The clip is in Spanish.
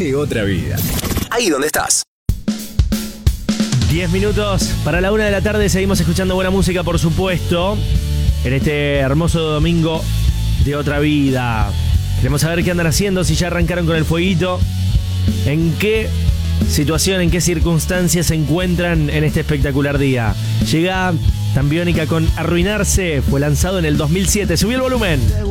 de otra vida. Ahí donde estás. 10 minutos para la 1 de la tarde. Seguimos escuchando buena música, por supuesto, en este hermoso domingo de otra vida. Queremos saber qué andan haciendo, si ya arrancaron con el fueguito, en qué situación, en qué circunstancias se encuentran en este espectacular día. Llega Tan Biónica con Arruinarse, fue lanzado en el 2007. Subí el volumen.